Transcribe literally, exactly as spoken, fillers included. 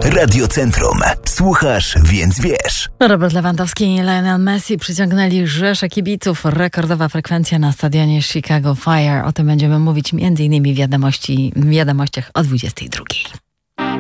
Radiocentrum. Słuchasz, więc wiesz. Robert Lewandowski i Lionel Messi przyciągnęli rzeszę kibiców. Rekordowa frekwencja na stadionie Chicago Fire. O tym będziemy mówić między innymi w wiadomości, w wiadomościach o dwudziestej drugiej.